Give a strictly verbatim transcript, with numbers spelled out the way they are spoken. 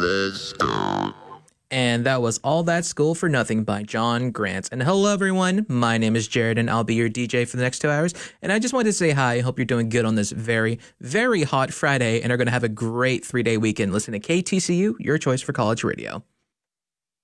Let's go. And that was All That School for Nothing by John Grant. And hello, everyone. My name is Jared, and I'll be your D J for the next two hours. And I just wanted to say hi. I hope you're doing good on this very, very hot Friday and are going to have a great three-day weekend listening to K T C U, your choice for college radio.